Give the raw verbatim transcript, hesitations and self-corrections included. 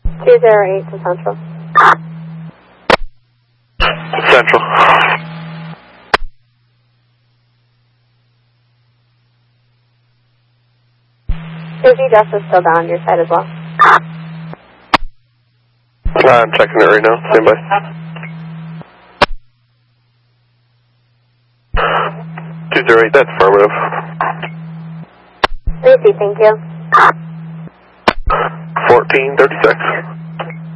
two zero eight to Central. Central. Is Gus is still down on your side as well? I'm checking it right now. Stand by. two zero eight, that's affirmative. Repeat, thank you. fourteen thirty-six.